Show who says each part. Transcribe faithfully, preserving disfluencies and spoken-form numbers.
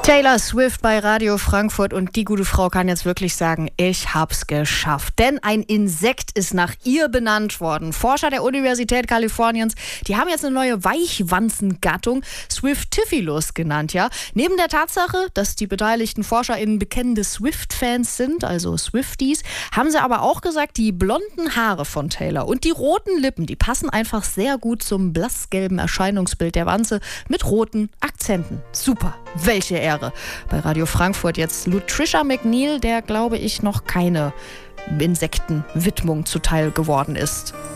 Speaker 1: Taylor Swift bei Radio Frankfurt und die gute Frau kann jetzt wirklich sagen, ich hab's geschafft. Denn ein Insekt ist nach ihr benannt worden. Forscher der Universität Kaliforniens, die haben jetzt eine neue Weichwanzengattung Swiftifilus genannt, ja. Neben der Tatsache, dass die beteiligten ForscherInnen bekennende Swift-Fans sind, also Swifties, haben sie aber auch gesagt, die blonden Haare von Taylor und die roten Lippen, die passen einfach sehr gut zum blassgelben Erscheinungsbild der Wanze mit roten Akzenten. Super, welche Ehre. Bei Radio Frankfurt jetzt Lutricia McNeil, der, glaube ich, noch keine Insektenwidmung zuteil geworden ist.